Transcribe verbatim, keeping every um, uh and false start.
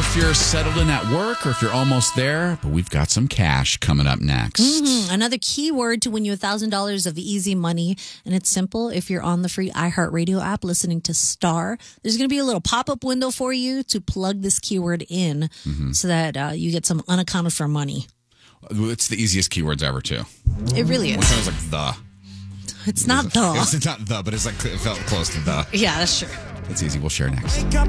if you're settled in at work or if you're almost there, but we've got some cash coming up next. Mm-hmm. Another keyword to win you one thousand dollars of easy money. And it's simple. If you're on the free iHeartRadio app listening to Star, there's going to be a little pop-up window for you to plug this keyword in mm-hmm. so that uh, you get some unaccounted for money. It's the easiest keywords ever, too. It really is. One time it was like the. It's not the. It's not the, but it's like it felt close to the. Yeah, that's true. That's easy. We'll share next.